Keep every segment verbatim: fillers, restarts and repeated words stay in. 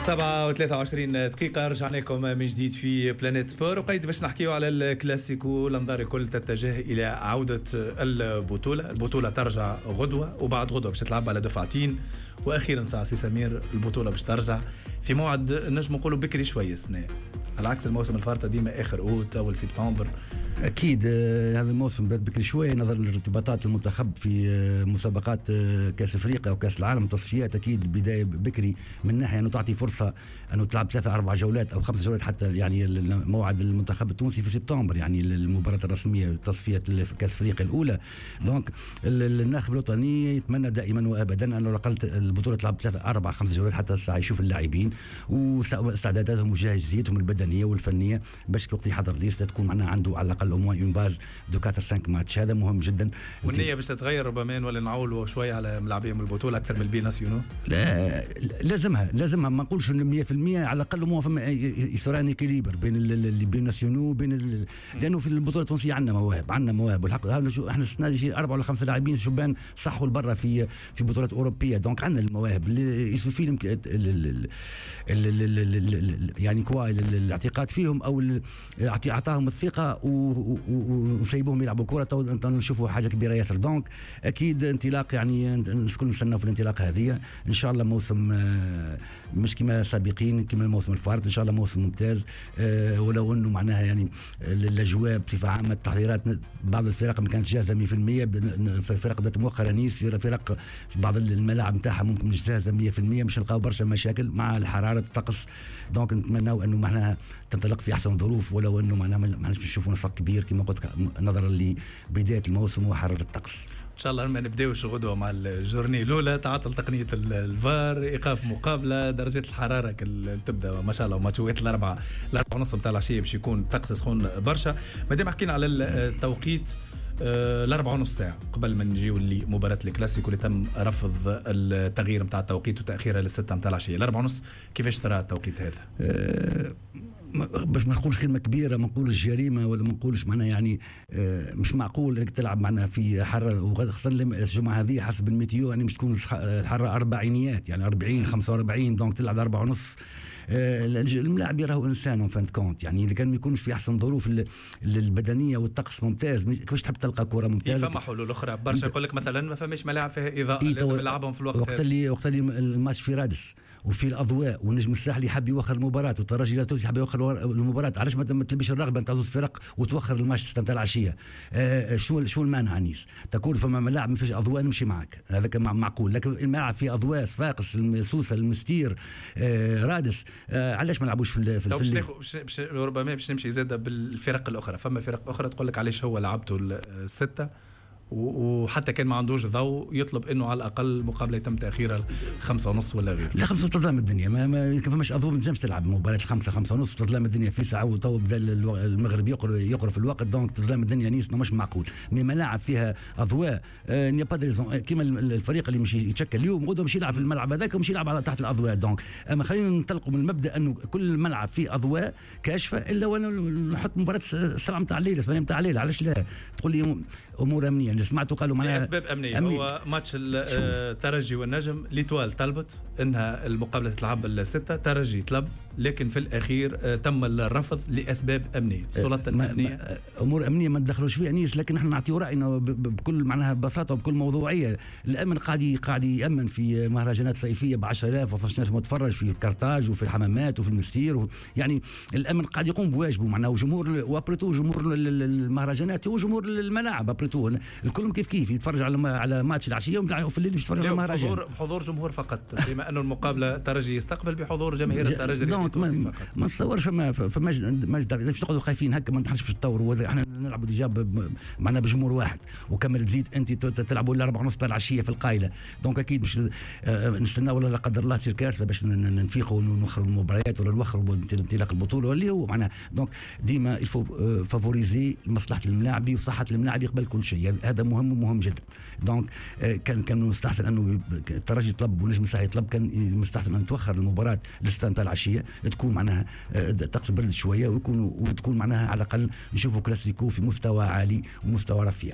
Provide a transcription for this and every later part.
سبعة وثلاثة وعشرين دقيقة رجعنا لكم من جديد في بلانيت سبور، وقيد باش نحكيو على الكلاسيكو. الأنظار الكل تتجه إلى عودة البطولة. البطولة ترجع غدوة، وبعد غدوة باش تلعب على دفعتين، وأخيرا ساعة سي سمير البطولة باش ترجع في موعد نجم نقولوا بكري شوية السنة، على عكس الموسم الفارطة ديما آخر أوت أول سبتمبر. أكيد هذا الموسم بدأ بكري شوية نظرا لارتباطات المنتخب في مسابقات كأس أفريقيا وكأس العالم تصفيات. أكيد البداية بكري من ناحية أنه تعطي فرصة أنه تلعب ثلاثة أربع جولات أو خمس جولات حتى يعني موعد المنتخب التونسي في سبتمبر، يعني المباراة الرسمية تصفية كأس أفريقيا الأولى. دونك الناخب الوطني يتمنى دائما وأبدا أنه على الأقل البطولة تلعب ثلاثة أربع خمس جولات حتى الساعة يشوف اللاعبين واستعداداتهم وجاهزيتهم البدنية والفنية باش وقت يحضر ليست تكون معنا عنده على الأقل أموان اون باز دو أربعة خمسة ماتش. هذا مهم جدا. والنية باش تتغير ربما ولا نعولوا شوية على ملاعبين البطولة أكثر من البي ناسيونو. لا لازمها لازمها ما نقولش مية في المية على الأقل مو فما يصير كليبر بين اللي بين ناسيونو بين ال... لأنه في البطولة التونسية عندنا مواهب عندنا مواهب والحق احنا السنة دي أربعة ولا خمسة لاعبين شبان صحوا لبرا في في بطولات أوروبية. دونك عندنا المواهب اللي يسوفي لهم يعني كوا الاعتقاد فيهم أو أعطاهم الثقة وسيبوهم يلعبوا كرة نشوفوا حاجة كبيرة ياسر. دونك أكيد انطلاق يعني نسكن نستنى في الانطلاق هذه إن شاء الله موسم مش كما سابقين كما الموسم الفارط، إن شاء الله موسم ممتاز. ولو أنه معناها يعني الأجواء بصفة عامة التحضيرات بعض الفرق ما كانتش جاهزة مية في المية. فرق بدأت مؤخرا نيس فرق بعض الملاعب نتاعها ممكن مش جاهزة مية في المية، مش نلقاو برشا مشاكل مع الحرارة الطقس. دونك نتمنى أنه معناها تنطلق في أحسن ظروف، ولو أنه معناها ما نشوفوا نسق كبير كما قلت نظرا لبداية الموسم وحرارة الطقس. ان شاء الله ما نبداوش غدوه مع الجورني الاولى تعطل تقنيه الفار ايقاف مقابله درجات الحراره تبدا ما شاء الله وماتشات الاربعه الاربعه ونص نتاع العشيه باش يكون الطقس سخون برشا. ما دام حكينا على التوقيت الاربعه ونص ساعه قبل ما نجيو لمباراه الكلاسيكو اللي تم رفض التغيير نتاع التوقيت وتاخيرها للستة نتاع العشيه. الاربعه ونص كيفاش ترى التوقيت هذا؟ أه باش ما نقولش كلمه كبيره ما نقولش جريمه ولا ما نقولش معناها يعني آه مش معقول انك تلعب معنا في حر، وخاصه الجمعه هذه حسب الميتيو يعني مش تكون الحراره اربعينيات يعني أربعين خمسة وأربعين. دونك تلعب أربعة ونص. آه الملاعب يراهو انسان فانت كونت يعني اذا كان ما يكونش في احسن ظروف البدنيه والطقس ممتاز كيفاش تحب تلقى كره ممتازه. فما حلول اخرى برشا يقول لك مثلا ما فماش ملاعب فيها اضاءه لازم نلعبهم في الوقت وقت اللي وقت اللي الماتش في رادس وفي الاضواء والنجم الساحلي يحب يوخر المباراه والترجي التونسي يحب يوخر المباراه. علاش ما تلبيش الرغبه نتاع زوج فرق وتوخر الماتش نتاع العشيه؟ آه شو شو المانع نيس تكون فما ملاعب ما فيش اضواء نمشي معك هذا كان معقول، لكن الملاعب في اضواء صفاقس سوسه المستير آه رادس آه علاش ما نلعبوش في في باش باش ربما باش نمشي زاده بالفرق الاخرى. فما فرق اخرى تقول لك علاش هو لعبته السته وحتى كان ما عندوش ضوء يطلب انه على الاقل مقابله يتم تاخيرها خمسة ونص ولا غير. لا خمسة تظلم الدنيا ما ما فماش اضوء ما تنجمش تلعب مباراه الخمسة خمسة ونص تظلم الدنيا في ساعه وطو بدا المغرب يقرب يقرب في الوقت. دونك تظلم الدنيا نيس مش معقول. مي ملاعب فيها اضواء ني با دي كيما الفريق اللي مش يتشكل اليوم غدوه مش يلعب في الملعب هذاك ومش يلعب على تحت الاضواء. دونك اما خلينا ننطلقوا من المبدا انه كل ملعب فيه اضواء كاشفه الا وانا نحط مباراه السبعه نتاع الليل الثمانيه نتاع الليل. علاش لا تقول لي امور امنيه اللي سمعته قالوا معناها اسباب امنيه أمني. هو ماتش الترجي والنجم ليتوال طلبت انها المقابله تلعب الستة، ترجي طلب لكن في الاخير تم الرفض لاسباب امنيه. السلطات الامنيه امور امنيه ما ندخلوش فيها نيس، لكن احنا نعطيو راينا بكل معناها ببساطه وبكل موضوعيه. الامن قاعد قاعد يامن في مهرجانات صيفيه ب عشرة آلاف و اثناش ألف متفرج في كرتاج وفي الحمامات وفي المستير يعني الامن قاعد يقوم بواجبه معناها. وجمهور وابريتو جمهور المهرجانات هو جمهور الملاعب ابريتو الكل كيف كيف يتفرج على على ماتش العشيه وفي الليل يتفرج على المهرجان بحضور بحضور جمهور فقط بما انه المقابله ترجي يستقبل بحضور جماهير الترجي. دونك ما, ما نتصورش فما فما ماش باش تقعدوا خايفين هكا ما نحنش باش نطوروا. احنا نلعبوا ديجا معنا بجمهور واحد وكمل تزيد انت تلعبوا الاربع ونص تاع العشيه في القايله. دونك اكيد مش نستناو ولا لا قدر الله تصير كارثه باش نفيقوا ونخرجوا المباريات ولا نوخروا انطلاق البطوله اللي هو معناها. دونك ديما الفو فافوريزي مصلحه الملاعب وصحه الملاعب قبل كل شيء. هذا مهم ومهم جدا. دونك كان كان مستحسن انه الترجي طلب ونجم الساحلي طلب كان مستحسن ان توخر المباراه للساعه نتاع العشيه تكون معناها طقس برد شويه ويكون وتكون معناها على الاقل نشوفوا كلاسيكو في مستوى عالي ومستوى رفيع.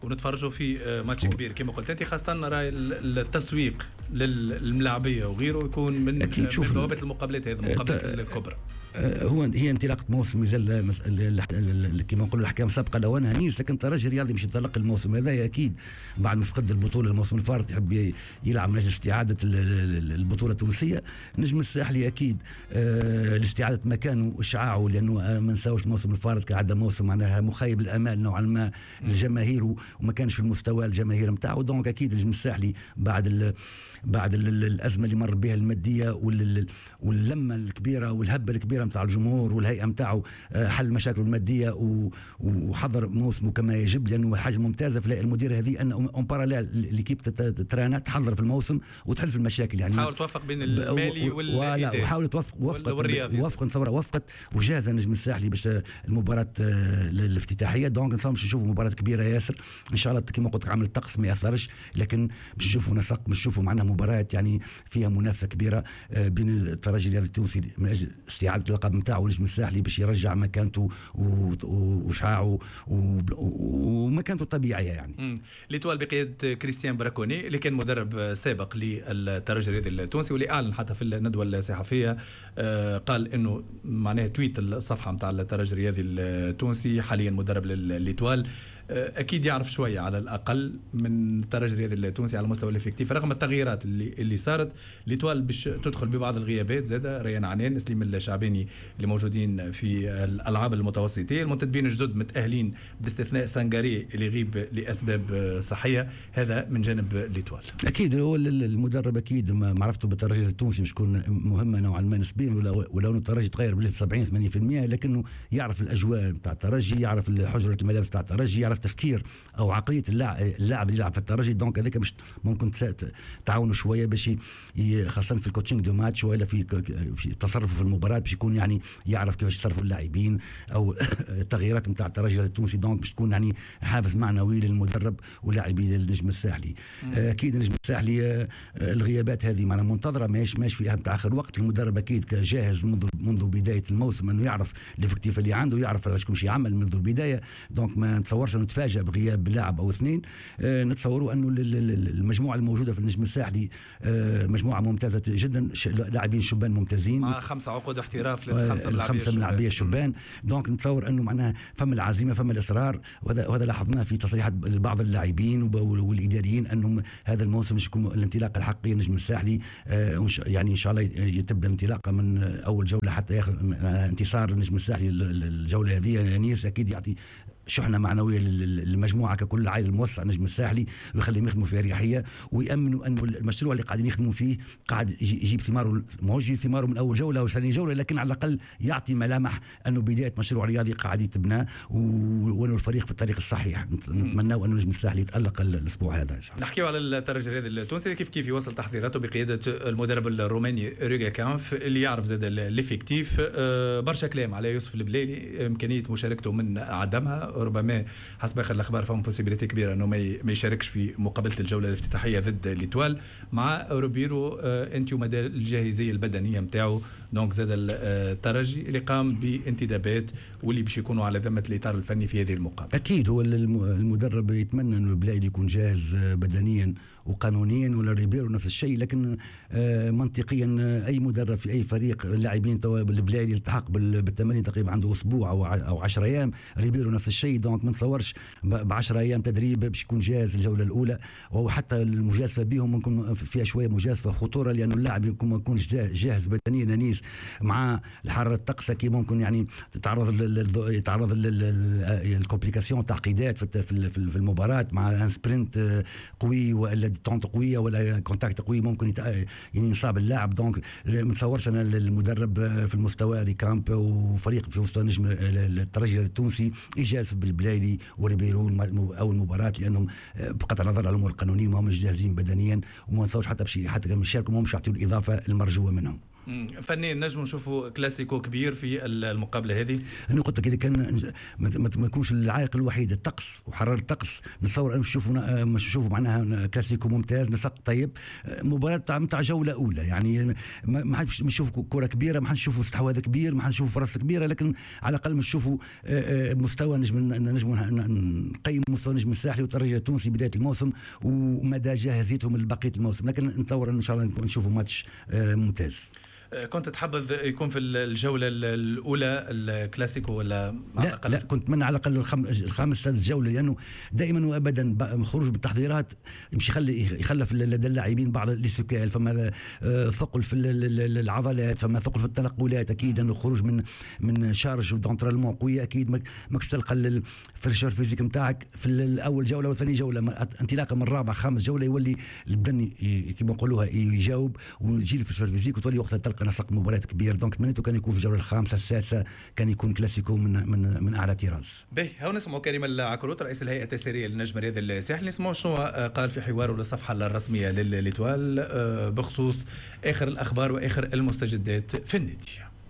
ونتفرجوا في ماتش كبير كما قلت انت، خاصه راي التسويق للملاعبيه وغيره يكون من بوابه المقابلات هذه المقابلات الكبرى. هو هي انطلاقه موسم يزال كما نقولوا الاحكام سابقه لوانها نيس، لكن الترجي الرياضي مش يتطلق الموسم هذا اكيد بعد ما فقد البطوله الموسم الفارط يحب يلعب من اجل استعاده البطوله التونسيه. نجم الساحلي اكيد لاستعاده مكانه واشعاعه، لانه ما نساوش الموسم الفارط كعدم موسم معناها مخيب الامال نوعا ما الجماهير وما كانش في المستوى الجماهير نتاعو. دونك اكيد النجم الساحلي بعد ال بعد ال الازمه اللي مر بها الماديه واللمه الكبيره والهبه الكبيره نتاع الجمهور والهيئه نتاعو حل مشاكله الماديه وحضر موسمه كما يجب، لانه حاجه ممتازه في المدير هذه ان اون باراليل ليكيب ترانا تحضر في الموسم وتحل في المشاكل، يعني تحاول توفق بين المالي والاداري وحاول توفق والرياضي وفق نصور وفقت وجاهز النجم الساحلي باش المباراه الافتتاحيه. دونك نصور باش نشوفوا مباراه كبيره ياسر ان شاء الله كما قلت عامل الطقس ما ياثرش، لكن باش نشوفوا نسق باش نشوفوا معنا مباريات يعني فيها منافسه كبيره بين الترجي الرياضي التونسي من اجل استعاده اللقب نتاعو والنجم الساحلي باش يرجع مكانته وشعاعه ومكانته الطبيعيه. يعني ليتوال بقياده كريستيان براكوني اللي كان مدرب سابق للترجي الرياضي التونسي، واللي اعلن حتى في الندوه الصحفيه قال انه معناه تويت الصفحه نتاع الترجي الرياضي التونسي حاليا مدرب لليتوال، اكيد يعرف شويه على الاقل من الترجي الرياضي التونسي على مستوى الافكتيف رغم التغييرات اللي اللي صارت. ليتوال باش تدخل ببعض الغيابات زاده، ريان عنان، سليم الشعباني اللي موجودين في الالعاب المتوسطيه، المنتدبين الجدد متاهلين باستثناء سانغاري اللي يغيب لاسباب صحيه. هذا من جانب ليتوال. اكيد هو المدرب اكيد معرفته بالترجي التونسي مش تكون مهمه نوعا ما نسبيا، ولو انه الترجي تغير بنسبه سبعين ثمانين بالمئة، لكنه يعرف الاجواء نتاع الترجي، يعرف حجره الملابس نتاع الترجي، يعرف تفكير او عقليه اللاعب اللاعب اللي يلعب في الترجي. دونك هذاك باش ممكن تعاونوا شويه باش خاصه في الكوتشينغ دو ماتش ولا في في تصرفه في المباراه باش يكون يعني يعرف كيفاش يتصرفوا اللاعبين او التغييرات نتاع الترجي التونسي. دونك باش تكون يعني حافز معنوي للمدرب ولاعبي النجم الساحلي. اكيد النجم الساحلي الغيابات هذه معنا منتظره ماهيش ماهيش في نتاع اخر وقت. المدرب اكيد جاهز منذ منذ بدايه الموسم انه يعرف الافكتيف اللي عنده، يعرف علاش كل شيء يعمل منذ البدايه. دونك ما نتصورش انه نتفاجئ بغياب لاعب او اثنين. أه نتصوروا انه المجموعه الموجوده في النجم الساحلي أه مجموعه ممتازه جدا، لاعبين شبان ممتازين مع خمسه عقود احتراف للخمسه الخمسه اللاعبيه الشبان. دونك نتصور انه معناها فم العزيمه فم الاصرار، وهذا وهذا لاحظناه في تصريحات بعض اللاعبين والاداريين انهم هذا الموسم باش يكون الانطلاقه الحقيقيه النجم الساحلي. أه يعني ان شاء الله تبدا الانطلاقه من اول جوله حتى ياخذ انتصار النجم الساحلي الجوله هذه. انيس اكيد يعطي شحنه معنويه للمجموعه ككل، العائله الموسع نجم الساحلي، ويخليهم يخدموا في اريحيه ويامنوا انه المشروع اللي قاعدين يخدموا فيه قاعد يجيب ثماره، ما يجيب ثماره من اول جوله او ثاني جوله، لكن على الاقل يعطي ملامح انه بدايه مشروع رياضي قاعد يتبنى وانه الفريق في الطريق الصحيح. نتمنوا انه نجم الساحلي يتالق الاسبوع هذا ان شاء الله. نحكيو على الترجي الرياضي التونسي كيف كيف يوصل تحضيراته بقياده المدرب الروماني ريغا كانف اللي يعرف زاد الافكتيف. برشا كلام على يوسف البليلي، امكانيه مشاركته من عدمها، ربما حسب اخر الاخبار فهم بوسيبيليتي كبيره انه ما يشاركش في مقابله الجوله الافتتاحيه ضد ليتوال. مع روبيرو انتو مدى الجاهزيه البدنيه نتاعو. دونك زاد الترجي اللي قام بانتدابات واللي باش يكونوا على ذمه الاطار الفني في هذه المقابله. اكيد هو المدرب يتمنى انه البلايلي يكون جاهز بدنيا وقانونيا، ولا ريبيرو نفس الشيء، لكن منطقيا اي مدرب في اي فريق اللاعبين تو البلايلي التحق بالتمرين تقريبا عنده اسبوع او عشرة ايام، ريبيرو نفس الشيء. دونك ما نتصورش ب عشرة ايام تدريب باش يكون جاهز الجوله الاولى، وحتى المجازفه بهم ممكن فيها شويه مجازفه خطوره، لانه اللاعب يكون ما يكونش جاهز بدنيا نيس مع الحراره الطقس كي ممكن يعني تتعرض يتعرض للكومبليكاسيون التعقيدات في المباراه مع سبرنت قوي ولا طونت قويه ولا كونتاكت قوي ممكن ينصاب اللاعب. دونك ما نتصورش انا المدرب في المستوى ريكامب وفريق في مستوى نجم الترجي التونسي يجازف بالبلايلي وريبيرو او المباراه، لانهم بقطع النظر على الامور القانونيه ما همش جاهزين بدنيا، وما نتصورش حتى بشي حتى كان يشاركوا ما همش يعطيوا الاضافه المرجوه منهم. فنيا نجم نشوفوا كلاسيكو كبير في المقابله هذه. انا قلت لك اذا كان ما يكونش العائق الوحيد الطقس وحراره الطقس، نتصور نشوفوا نشوفوا معناها كلاسيكو ممتاز، نسق طيب، مباراه تاع جوله اولى، يعني ما حنش نشوفوا كره كبيره، ما حنش نشوفوا استحواذ كبير، ما حنش نشوفوا فرص كبيره، لكن على الاقل نشوفوا مستوى نجم نجم نقيم مستوى النجم الساحلي والترجي التونسي بدايه الموسم ومدى جاهزيتهم لبقيه الموسم، لكن نتصور ان شاء الله نشوفوا ماتش ممتاز. كنت تحبذ يكون في الجولة الأولى الكلاسيكو ولا لا لا كنت من على الأقل الخامس سادس جولة، لأنه دائما وأبدا خروج بالتحضيرات يمشي يخلي يخلف لدى اللاعبين بعض السكال، فما ثقل في العضلات، فما ثقل في التنقلات، أكيد أنه خروج من من شارج ودونترالمون قوية، أكيد ماكش تلقى الفريشور فيزيك نتاعك في الأول جولة والثاني جولة، انطلاقا من الرابعة خامس جولة يولي البدن كما نقولوها يجاوب ويجي الفريشور فيزيك، وتولي وقتها تلقى نسق مباريات كبير. دونك تمنيتو كان يكون في الجوله الخامسه السادسه كان يكون كلاسيكو من من من اعلى طراز. باهي هاو نسمعوا كريم العكروت رئيس الهيئه التسييريه للنجم الرياضي الساحلي، نسمعوا شنو قال في حواره للصفحه الرسميه للإيتوال بخصوص اخر الاخبار واخر المستجدات في النادي.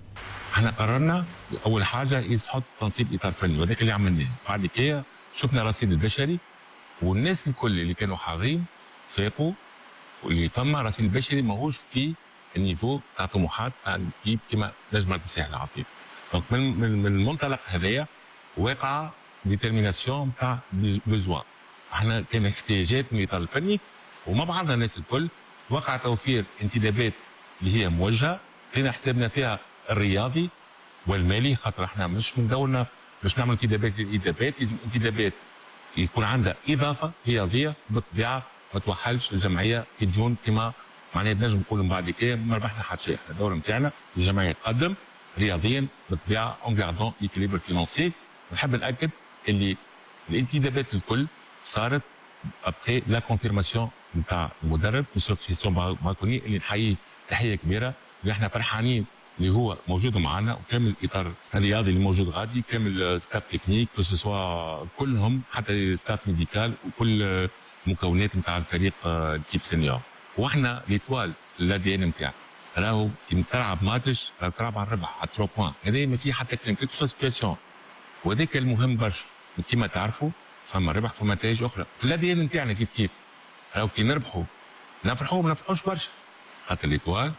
احنا قررنا اول حاجه يحط تنسيق اطار فني، وذاك اللي عملناه. بعد كده شفنا الرصيد البشري، والناس الكل اللي كانوا حاضرين فاقوا، واللي فما رصيد البشري ماهوش في النيفو تاع طموحات تاع الكيب كما نجم الساحل العظيم. دونك من, من, من المنطلق هذايا واقع ديترميناسيون تاع بيزوان. احنا كان احتياجات من الاطار الفني، ومع بعضنا الناس الكل وقع توفير انتدابات اللي هي موجهه، لقينا حسابنا فيها الرياضي والمالي، خاطر احنا مش من دورنا باش نعمل انتدابات للانتدابات، لازم انتدابات يكون عندها اضافه رياضيه بالطبيعه، ما توحلش الجمعيه في جون كما معناها نجم نقولوا من بعد كده ما ربحنا حتى شيء. الدور نتاعنا الجمعيه تقدم رياضيا بالطبيعه اون غاردون ليكيليبر فينانسي. ونحب ناكد اللي الانتدابات الكل صارت ابخي لا كونفيرماسيون نتاع المدرب مسيو كريستيان ماركوني اللي نحييه تحيه كبيره، اللي احنا فرحانين اللي هو موجود معنا، وكامل الاطار الرياضي اللي موجود غادي، كامل ستاف تكنيك كو سوا كلهم، حتى ستاف ميديكال وكل مكونات نتاع الفريق الكيب سينيور. واحنا ليتوال في الادي ان نتاعنا راهو كي تلعب ماتش راهو تلعب على الربح على ترو بوان، هذا ما فيه حتى كلام كيف سيتياسيون، وهذاك المهم برشا. كيما تعرفوا فما ربح فما نتائج اخرى في الادي ان نتاعنا، كيف كيف راهو كي نربحوا نفرحوا ما نفرحوش برشا، خاطر ليتوال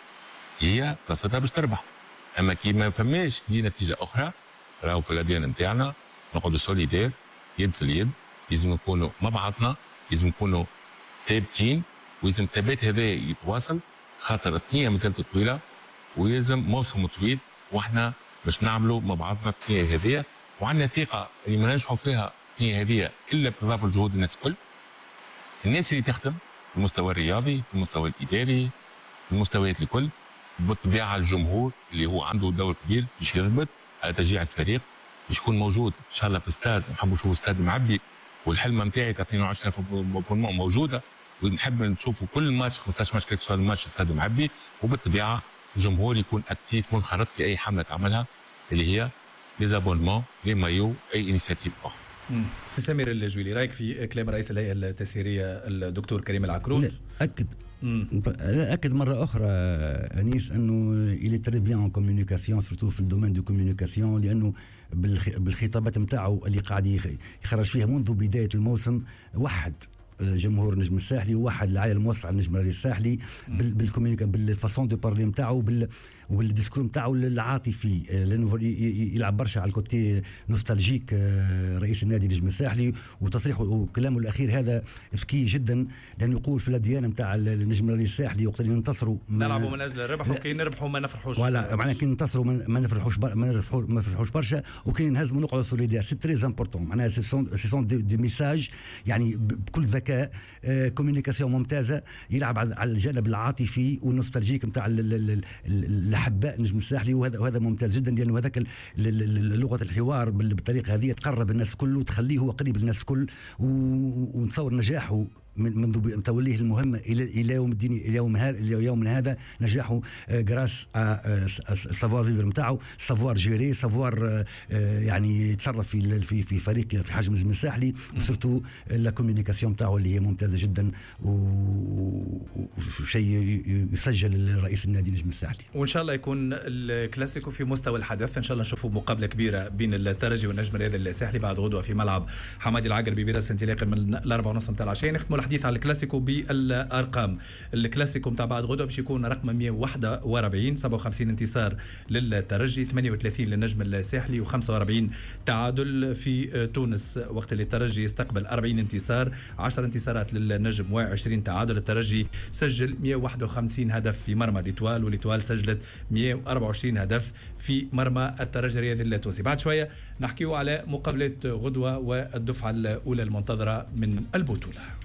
هي رصدها باش تربح. اما كي ما فماش دي نتيجه اخرى راهو في الادي ان نتاعنا نقعدوا سوليدير يد في اليد، لازم نكونوا مع بعضنا، لازم نكونوا ثابتين، ولازم الثبات هذا يتواصل، خاطر الثنيه مازالت طويله ولازم موسم طويل، واحنا باش نعملوا مع بعضنا الثنيه هذه، وعندنا ثقه اللي ما ننجحوا فيها الثنيه هذه الا بتضافر جهود الناس الكل، الناس اللي تخدم في المستوى الرياضي، في المستوى الاداري، في المستويات الكل، بالطبيعه الجمهور اللي هو عنده دور كبير باش يربط على تشجيع الفريق، باش يكون موجود ان شاء الله في استاد، نحبوا نشوفوا استاد معبي، والحلم نتاعي تاع اثنين وعشرين ألف موجوده، ونحب نشوفوا كل ماتش خمسطاش ماتش كيف صار الماتش استاد معبي، وبالطبيعه الجمهور يكون اكتيف منخرط في اي حمله تعملها اللي هي لي زابونمون لي مايو اي انيشيتيف اخرى. سي سمير الجويلي، رايك في كلام رئيس الهيئه التسييريه الدكتور كريم العكروت؟ اكد اكد مره اخرى انيس انه الي تري بيان ان كوميونيكاسيون سورتو في الدومين دو كوميونيكاسيون، لانه بالخطابات نتاعو اللي قاعد يخرج فيها منذ بدايه الموسم وحد جمهور النجم الساحلي وواحد العائله الموسعه النجم الساحلي بالكوميونيكا بالفاسون دو بارلي نتاعو بال والديسكور نتاعو العاطفي، لانه يلعب برشا على الكوتي نوستالجيك رئيس النادي النجم الساحلي، وتصريحه وكلامه الاخير هذا ذكي جدا، لانه يقول في الديانه نتاع النجم الساحلي وقت اللي ننتصروا نلعبوا من اجل الربح، وكي نربحوا ما نفرحوش، ولا معناها كي ننتصروا ما نفرحوش ما نفرحوش ما نفرحوش برشا، وكي نهزموا نقعدوا سوليدير. سي تري امبورطون، معناها سي سون سي سون دي ميساج يعني بكل ذكاء، كوميونيكاسيون ممتازه، يلعب على الجانب العاطفي والنوستالجيك نتاع الاحباء النجم الساحلي، وهذا وهذا ممتاز جدا، لانه هذاك لغه الحوار بالطريقه هذه تقرب الناس كل وتخليه هو قريب للناس كل، ونتصور نجاحه من منذ توليه المهمه الى الى يوم الدين، الى يوم هذا، الى يومنا هذا نجاحه غراس سافوار فيفر نتاعو، سافوار جيري، سافوار يعني يتصرف في في في فريق في حجم النجم الساحلي، وسورتو لا كوميونيكاسيون نتاعو اللي هي ممتازه جدا، وشيء يسجل رئيس النادي النجم الساحلي. وان شاء الله يكون الكلاسيكو في مستوى الحدث، ان شاء الله نشوفوا مقابله كبيره بين الترجي والنجم الرياضي الساحلي بعد غدوه في ملعب حمادي العقربي براس انطلاقا من الأربعة ونص نتاع العشيه. نختموا الحديث على الكلاسيكو بالارقام. الكلاسيكو نتاع بعد غدوه باش يكون رقم مئة وواحد وأربعين، سبعة وخمسين انتصار للترجي، ثمانية وثلاثين للنجم الساحلي، وخمسة وأربعين تعادل في تونس، وقت اللي الترجي يستقبل أربعين انتصار، عشرة انتصارات للنجم وعشرين تعادل. الترجي سجل مئة وواحد وخمسين هدف في مرمى ليتوال، وليتوال سجلت مئة وأربعة وعشرين هدف في مرمى الترجي الرياضي التونسي. بعد شويه نحكيو على مقابله غدوه والدفعه الاولى المنتظره من البطوله.